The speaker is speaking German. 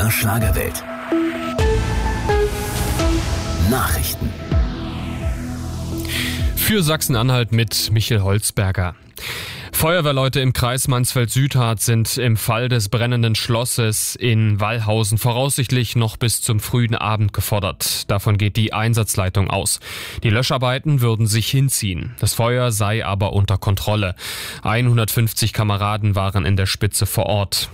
BR Schlagerwelt. Nachrichten. Für Sachsen-Anhalt mit Michael Holzberger. Feuerwehrleute im Kreis Mansfeld-Südharz sind im Fall des brennenden Schlosses in Wallhausen voraussichtlich noch bis zum frühen Abend gefordert. Davon geht die Einsatzleitung aus. Die Löscharbeiten würden sich hinziehen. Das Feuer sei aber unter Kontrolle. 150 Kameraden waren in der Spitze vor Ort.